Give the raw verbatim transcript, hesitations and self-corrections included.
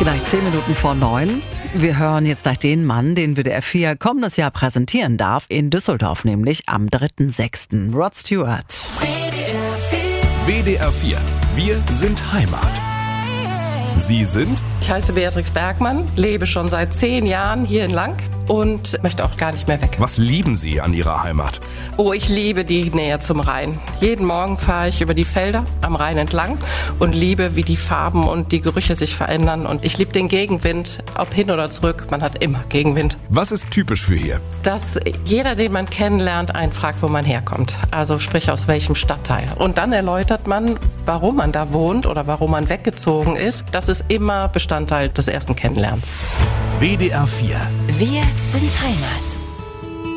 Gleich zehn Minuten vor neun. Wir hören jetzt gleich den Mann, den W D R vier kommendes Jahr präsentieren darf, in Düsseldorf nämlich am dritten sechsten Rod Stewart. W D R vier. Wir sind Heimat. Sie sind? Ich heiße Beatrix Bergmann, lebe schon seit zehn Jahren hier in Lang und möchte auch gar nicht mehr weg. Was lieben Sie an Ihrer Heimat? Oh, ich liebe die Nähe zum Rhein. Jeden Morgen fahre ich über die Felder am Rhein entlang und liebe, wie die Farben und die Gerüche sich verändern. Und ich liebe den Gegenwind, ob hin oder zurück, man hat immer Gegenwind. Was ist typisch für hier? Dass jeder, den man kennenlernt, einen fragt, wo man herkommt. Also sprich aus welchem Stadtteil. Und dann erläutert man, warum man da wohnt oder warum man weggezogen ist. Das ist immer Bestandteil des ersten Kennenlernens. W D R vier. Wir sind Heimat.